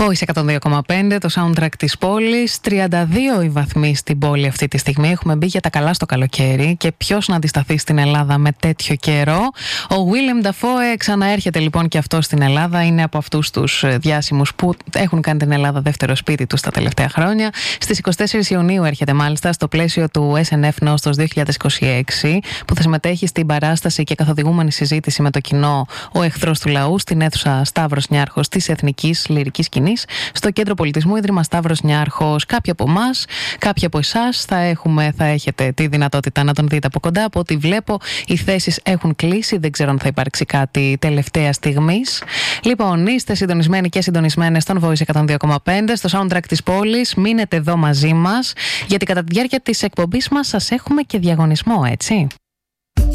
Voice 102,5, το soundtrack της πόλης. 32 οι βαθμοί στην πόλη αυτή τη στιγμή. Έχουμε μπει για τα καλά στο καλοκαίρι. Και ποιος να αντισταθεί στην Ελλάδα με τέτοιο καιρό? Ο Willem Dafoe ξαναέρχεται λοιπόν και αυτό στην Ελλάδα. Είναι από αυτούς τους διάσημους που έχουν κάνει την Ελλάδα δεύτερο σπίτι τους τα τελευταία χρόνια. Στις 24 Ιουνίου έρχεται μάλιστα στο πλαίσιο του SNF Νόστος 2026, που θα συμμετέχει στην παράσταση και καθοδηγούμενη συζήτηση με το κοινό Ο Εχθρός του Λαού στην αίθουσα Σταύρος Νιάρχος της Εθνικής Λυρικής Σκηνής, στο Κέντρο Πολιτισμού Ίδρυμα Σταύρος Νιάρχος. Κάποιοι από εμάς, κάποιοι από εσάς θα έχετε τη δυνατότητα να τον δείτε από κοντά. Από ό,τι βλέπω, οι θέσεις έχουν κλείσει. Δεν ξέρω αν θα υπάρξει κάτι τελευταία στιγμής. Λοιπόν, είστε συντονισμένοι και συντονισμένες στον Voice 102,5, στο soundtrack της πόλης. Μείνετε εδώ μαζί μας, γιατί κατά τη διάρκεια της εκπομπής μας σας έχουμε και διαγωνισμό, έτσι.